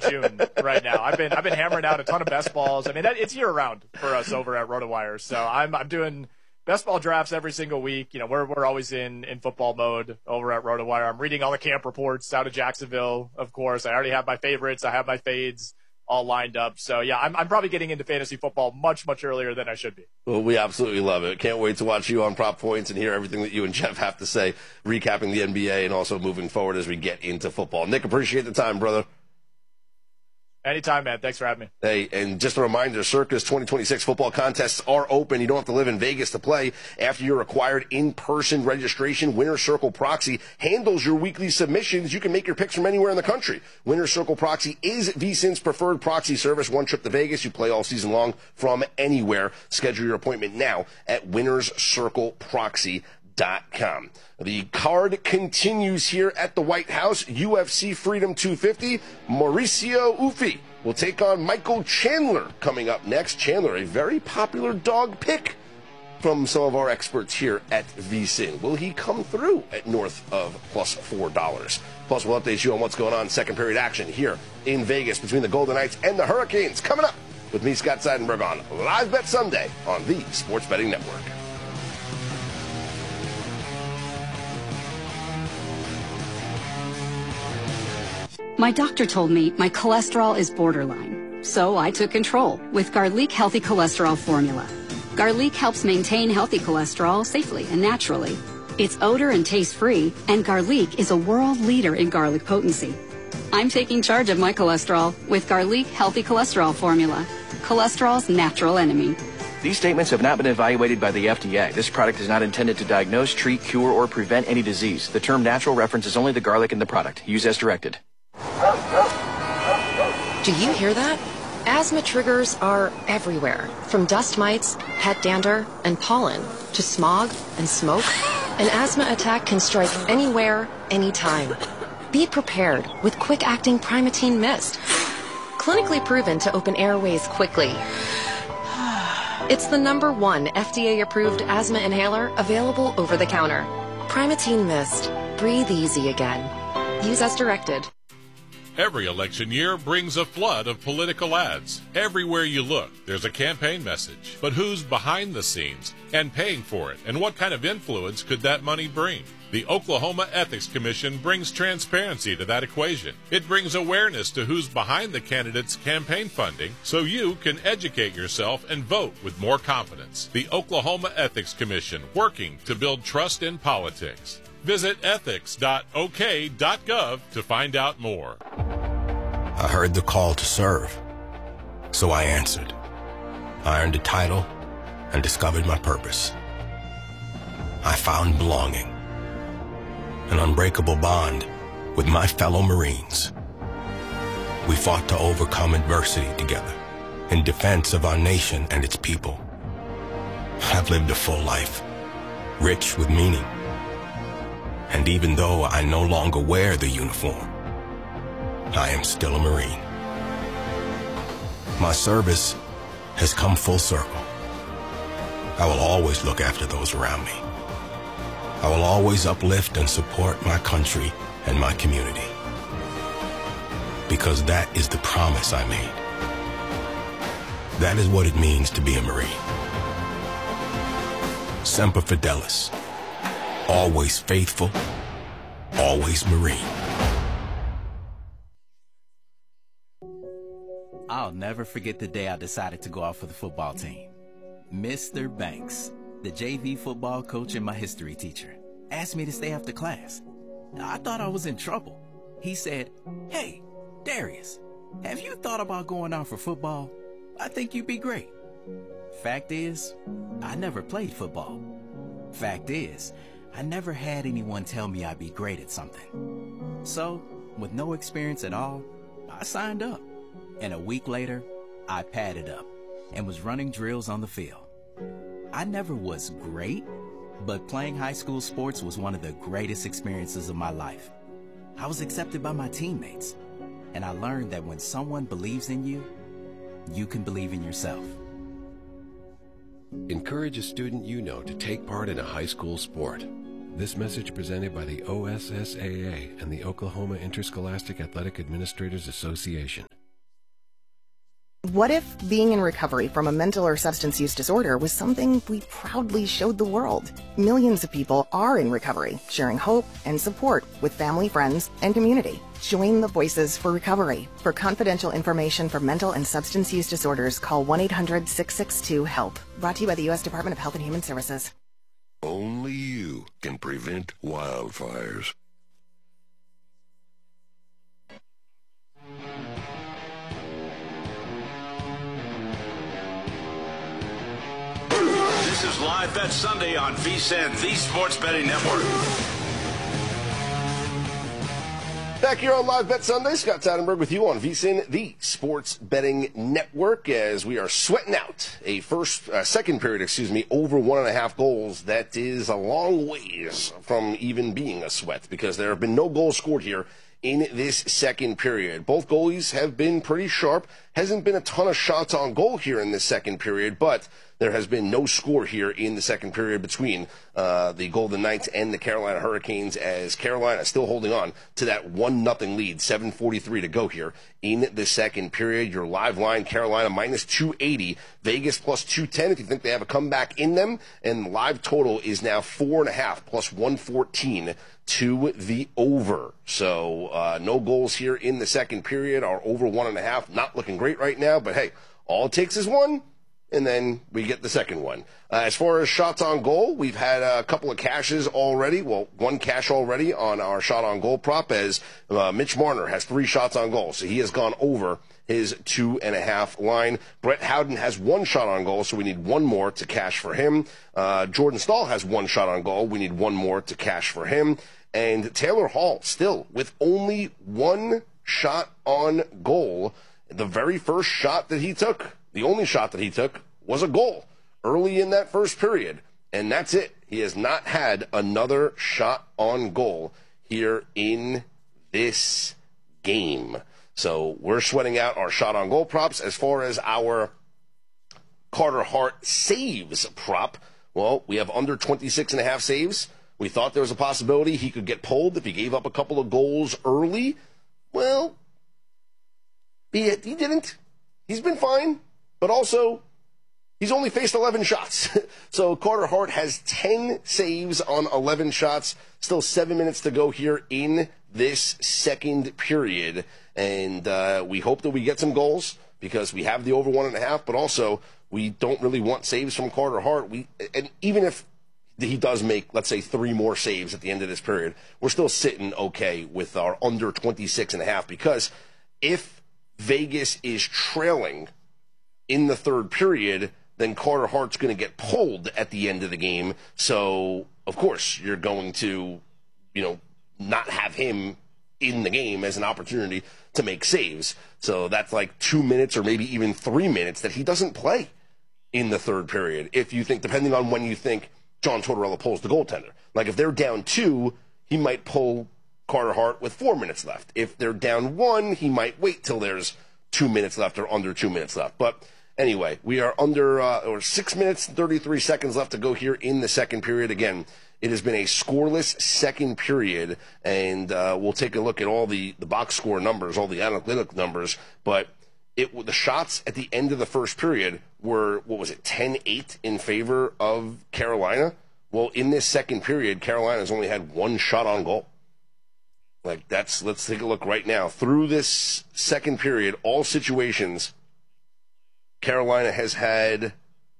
June right now. I've been hammering out a ton of best balls. I mean, it's year round for us over at RotoWire. So I'm doing best ball drafts every single week. You know, we're always in football mode over at RotoWire. I'm reading all the camp reports out of Jacksonville, of course. I already have my favorites. I have my fades all lined up. So, yeah, I'm probably getting into fantasy football much, much earlier than I should be. Well, we absolutely love it. Can't wait to watch you on Prop Points and hear everything that you and Jeff have to say, recapping the NBA and also moving forward as we get into football. Nick, appreciate the time, brother. Anytime, man. Thanks for having me. Hey, and just a reminder, Circa's 2026 football contests are open. You don't have to live in Vegas to play. After your required in-person registration, Winner's Circle Proxy handles your weekly submissions. You can make your picks from anywhere in the country. Winner's Circle Proxy is VSiN's preferred proxy service. One trip to Vegas. You play all season long from anywhere. Schedule your appointment now at winnerscircleproxy.com. The card continues here at the White House. UFC Freedom 250. Mauricio Ufi will take on Michael Chandler coming up next. Chandler, a very popular dog pick from some of our experts here at VSiN. Will he come through at north of plus $4? Plus, we'll update you on what's going on second period action here in Vegas between the Golden Knights and the Hurricanes. Coming up with me, Scott Seidenberg, on Live Bet Sunday on the Sports Betting Network. My doctor told me my cholesterol is borderline, so I took control with Garlic Healthy Cholesterol Formula. Garlic helps maintain healthy cholesterol safely and naturally. It's odor and taste-free, and Garlic is a world leader in garlic potency. I'm taking charge of my cholesterol with Garlic Healthy Cholesterol Formula, cholesterol's natural enemy. These statements have not been evaluated by the FDA. This product is not intended to diagnose, treat, cure, or prevent any disease. The term natural references only the garlic in the product. Use as directed. Do you hear that? Asthma triggers are everywhere, from dust mites, pet dander, and pollen, to smog and smoke. An asthma attack can strike anywhere, anytime. Be prepared with quick-acting Primatene Mist. Clinically proven to open airways quickly. It's the #1 FDA-approved asthma inhaler available over the counter. Primatene Mist. Breathe easy again. Use as directed. Every election year brings a flood of political ads. Everywhere you look, there's a campaign message. But who's behind the scenes and paying for it? And what kind of influence could that money bring? The Oklahoma Ethics Commission brings transparency to that equation. It brings awareness to who's behind the candidate's campaign funding so you can educate yourself and vote with more confidence. The Oklahoma Ethics Commission, working to build trust in politics. Visit ethics.ok.gov to find out more. I heard the call to serve, so I answered. I earned a title and discovered my purpose. I found belonging, an unbreakable bond with my fellow Marines. We fought to overcome adversity together in defense of our nation and its people. I've lived a full life, rich with meaning. And even though I no longer wear the uniform, I am still a Marine. My service has come full circle. I will always look after those around me. I will always uplift and support my country and my community. Because that is the promise I made. That is what it means to be a Marine. Semper Fidelis. Always faithful, always Marine. I'll never forget the day I decided to go out for the football team. Mr. Banks, the JV football coach and my history teacher, asked me to stay after class. I thought I was in trouble. He said, "Hey, Darius, have you thought about going out for football? I think you'd be great." Fact is, I never played football. Fact is, I never had anyone tell me I'd be great at something. So, with no experience at all, I signed up. And a week later, I padded up and was running drills on the field. I never was great, but playing high school sports was one of the greatest experiences of my life. I was accepted by my teammates, and I learned that when someone believes in you, you can believe in yourself. Encourage a student you know to take part in a high school sport. This message presented by the OSSAA and the Oklahoma Interscholastic Athletic Administrators Association. What if being in recovery from a mental or substance use disorder was something we proudly showed the world? Millions of people are in recovery, sharing hope and support with family, friends, and community. Join the Voices for Recovery. For confidential information for mental and substance use disorders, call 1-800-662-HELP. Brought to you by the U.S. Department of Health and Human Services. Only you can prevent wildfires. This is Live Bet Sunday on VSiN, the Sports Betting Network. Back here on Live Bet Sunday, Scott Tannenberg with you on VSiN, the Sports Betting Network, as we are sweating out a second period, over 1.5 goals. That is a long ways from even being a sweat, because there have been no goals scored here in this second period. Both goalies have been pretty sharp. Hasn't been a ton of shots on goal here in this second period, but there has been no score here in the second period between the Golden Knights and the Carolina Hurricanes, as Carolina still holding on to that 1-0 lead. 7:43 to go here in the second period. Your live line, Carolina minus 280, Vegas plus 210 if you think they have a comeback in them, and the live total is now 4.5 plus 114 to the over. So no goals here in the second period. Our over 1.5 not looking great right now, but hey, all it takes is one, and then we get the second one. As far as shots on goal, we've had a couple of cashes already. Well, one cash already on our shot on goal prop, as Mitch Marner has 3 shots on goal, so he has gone over his 2.5 line. Brett Howden has 1 shot on goal, so we need 1 more to cash for him. Jordan Staal has 1 shot on goal. We need 1 more to cash for him. And Taylor Hall still with only 1 shot on goal. The very first shot that he took, the only shot that he took, was a goal early in that first period. And that's it. He has not had another shot on goal here in this game. So we're sweating out our shot on goal props. As far as our Carter Hart saves prop, well, we have under 26.5 saves. We thought there was a possibility he could get pulled if he gave up a couple of goals early. Well, he didn't. He's been fine, but also he's only faced 11 shots. So Carter Hart has 10 saves on 11 shots. Still 7 minutes to go here in this second period. And we hope that we get some goals, because we have the over 1.5, but also we don't really want saves from Carter Hart. And even if he does make, let's say, 3 more saves at the end of this period, we're still sitting okay with our under 26.5, because if Vegas is trailing in the third period, then Carter Hart's going to get pulled at the end of the game. So, of course, you're going to, not have him in the game as an opportunity to make saves. So that's like 2 minutes or maybe even 3 minutes that he doesn't play in the third period. If you think, depending on when you think John Tortorella pulls the goaltender. Like if they're down 2, he might pull Carter Hart with 4 minutes left. If they're down 1, he might wait till there's 2 minutes left or under 2 minutes left. But anyway, we are under 6 minutes and 33 seconds left to go here in the second period. Again, it has been a scoreless second period, and we'll take a look at all the box score numbers, all the analytic numbers, but the shots at the end of the first period were, 10-8 in favor of Carolina? Well, in this second period, Carolina's only had 1 shot on goal. Let's take a look right now. Through this second period, all situations, Carolina has had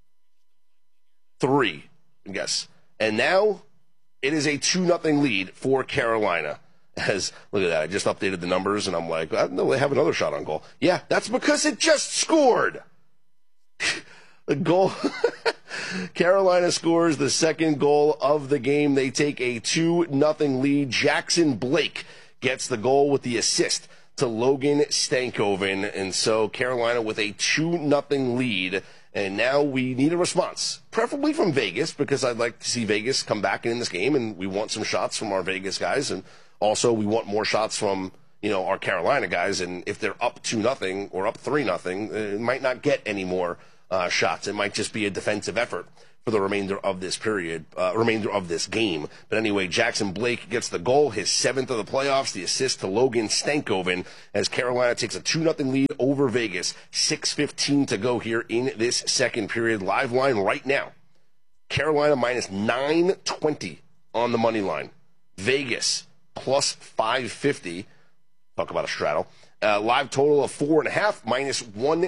3, I guess. And now it is a 2-0 lead for Carolina. Look at that, I just updated the numbers, and I'm like, no, they have another shot on goal. Yeah, that's because it just scored. The goal. Carolina scores the second goal of the game. They take a 2-0 lead. Jackson Blake gets the goal with the assist to Logan Stankoven. And so Carolina with a 2-0 lead. And now we need a response, preferably from Vegas, because I'd like to see Vegas come back in this game, and we want some shots from our Vegas guys. And also we want more shots from, our Carolina guys. And if they're up 2-0 or up 3-0, it might not get any more shots. It might just be a defensive effort for the remainder of this game. But anyway, Jackson Blake gets the goal, his 7th of the playoffs, the assist to Logan Stankoven as Carolina takes a 2-0 lead over Vegas. 6:15 to go here in this second period. Live line right now. Carolina minus 920 on the money line. Vegas plus 550. Talk about a straddle. Live total of 4.5, minus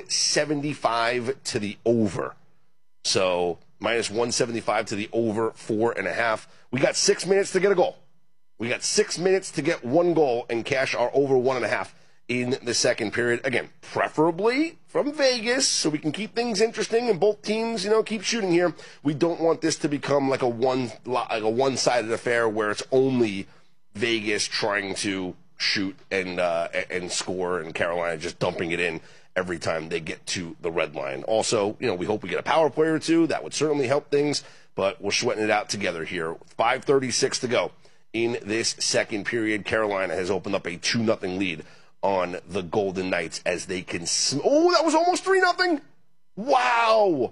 175 to the over. So minus 175 to the over 4.5. We got 6 minutes to get a goal. We got 6 minutes to get one goal and cash our over 1.5 in the second period. Again, preferably from Vegas, so we can keep things interesting and both teams, keep shooting here. We don't want this to become like a one-sided affair where it's only Vegas trying to shoot and score, and Carolina just dumping it in every time they get to the red line. Also, we hope we get a power play or two. That would certainly help things, but we're sweating it out together here. 5:36 to go in this second period. Carolina has opened up a 2-0 lead on the Golden Knights as they can... that was almost 3-0! Wow!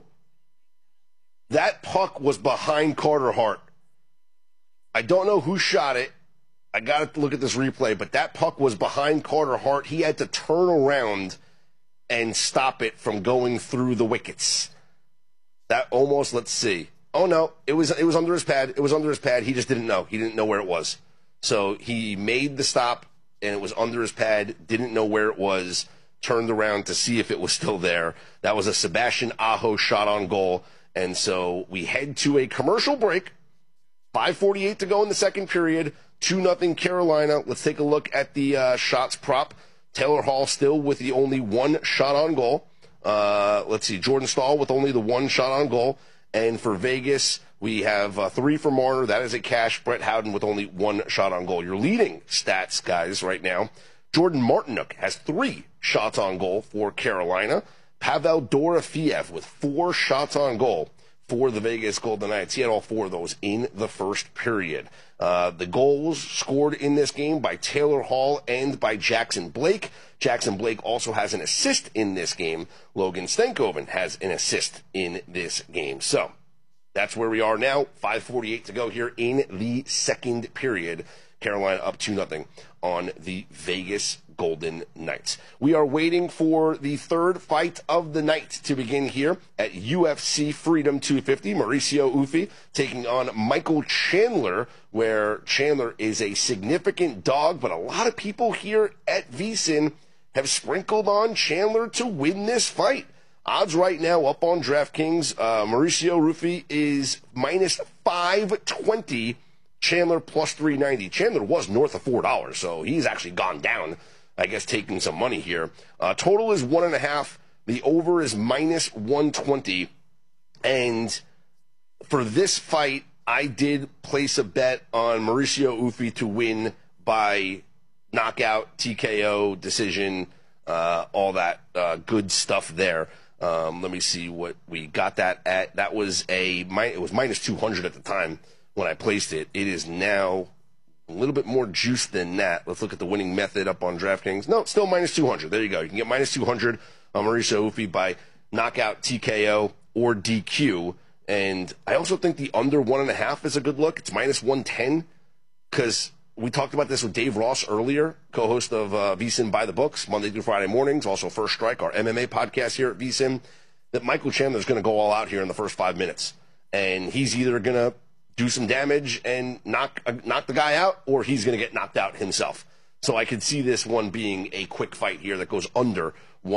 That puck was behind Carter Hart. I don't know who shot it. I got to look at this replay, but that puck was behind Carter Hart. He had to turn around and stop it from going through the wickets. That almost, let's see. Oh, no, it was under his pad. It was under his pad. He just didn't know. He didn't know where it was. So he made the stop, and it was under his pad, didn't know where it was, turned around to see if it was still there. That was a Sebastian Aho shot on goal. And so we head to a commercial break. 5:48 to go in the second period. 2-0 Carolina. Let's take a look at the shots prop. Taylor Hall still with the only one shot on goal. Let's see, Jordan Stahl with only the one shot on goal. And for Vegas, we have 3 for Marner. That is a cash. Brett Howden with only one shot on goal. Your leading stats, guys, right now. Jordan Martinook has 3 shots on goal for Carolina. Pavel Dorofeev with 4 shots on goal for the Vegas Golden Knights. He had all 4 of those in the first period. The goals scored in this game by Taylor Hall and by Jackson Blake. Jackson Blake also has an assist in this game. Logan Stankoven has an assist in this game. So that's where we are now. 5:48 to go here in the second period. Carolina up 2-0 on the Vegas Golden Knights. We are waiting for the third fight of the night to begin here at UFC Freedom 250. Mauricio Ufi taking on Michael Chandler, where Chandler is a significant dog, but a lot of people here at VSiN have sprinkled on Chandler to win this fight. Odds right now up on DraftKings. Mauricio Ufi is minus 520. Chandler plus 390. Chandler was north of $4, so he's actually gone down, I guess, taking some money here. Total is 1.5. The over is minus 120. And for this fight, I did place a bet on Mauricio Ufi to win by knockout, TKO, decision, all that good stuff there. Let me see what we got that at. That was it was minus 200 at the time when I placed it. It is now a little bit more juice than that. Let's look at the winning method up on DraftKings. No, still minus 200. There you go. You can get minus 200 on Mauricio Ufi by knockout, TKO, or DQ. And I also think the under 1.5 is a good look. It's minus 110 because we talked about this with Dave Ross earlier, co-host of VSiN By the Books, Monday through Friday mornings, also First Strike, our MMA podcast here at VSiN, that Michael Chandler is going to go all out here in the first 5 minutes. And he's either going to do some damage and knock the guy out, or he's going to get knocked out himself. So I could see this one being a quick fight here that goes under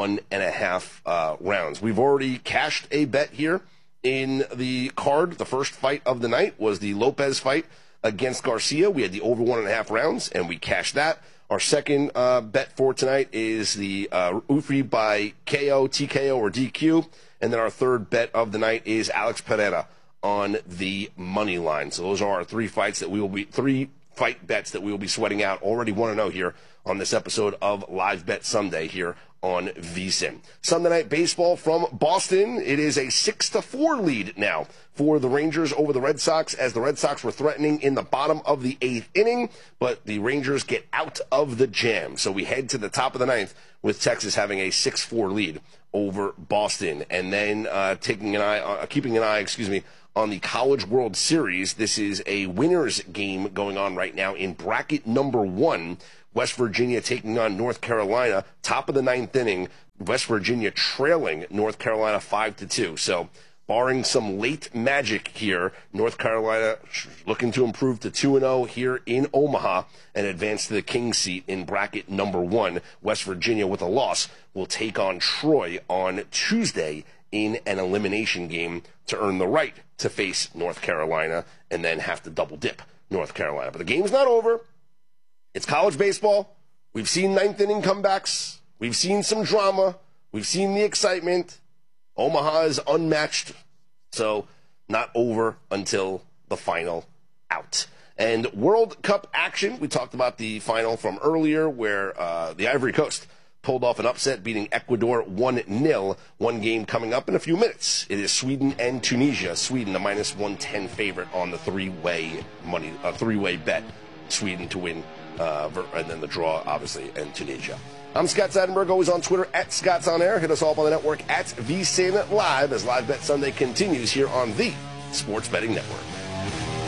1.5 rounds. We've already cashed a bet here in the card. The first fight of the night was the Lopez fight against Garcia. We had the over 1.5 rounds, and we cashed that. Our second bet for tonight is the Ufi by KO, TKO, or DQ. And then our third bet of the night is Alex Pereira on the money line. So those are our 3 fight bets that we will be sweating out. Already 1-0 here on this episode of Live Bet Sunday here on VSiN. Sunday night baseball from Boston. It is a 6-4 lead now for the Rangers over the Red Sox, as the Red Sox were threatening in the bottom of the 8th inning, but the Rangers get out of the jam. So we head to the top of the 9th with Texas having a 6-4 lead over Boston. And then keeping an eye on the College World Series. This is a winner's game going on right now in bracket number 1. West Virginia taking on North Carolina. Top of the 9th inning. West Virginia trailing North Carolina 5-2. So, barring some late magic here, North Carolina looking to improve to 2-0 here in Omaha and advance to the King seat in bracket number 1. West Virginia, with a loss, will take on Troy on Tuesday in an elimination game to earn the right to face North Carolina and then have to double dip North Carolina. But the game's not over. It's college baseball. We've seen 9th inning comebacks. We've seen some drama. We've seen the excitement. Omaha is unmatched, so not over until the final out. And World Cup action, we talked about the final from earlier where the Ivory Coast pulled off an upset, beating Ecuador 1-0. One game coming up in a few minutes. It is Sweden and Tunisia. Sweden, a -110 favorite on the three-way bet. Sweden to win, and then the draw, obviously, and Tunisia. I'm Scott Seidenberg, always on Twitter, @ScottsOnAir. Hit us all up on the network, @VSiN Live, as Live Bet Sunday continues here on the Sports Betting Network.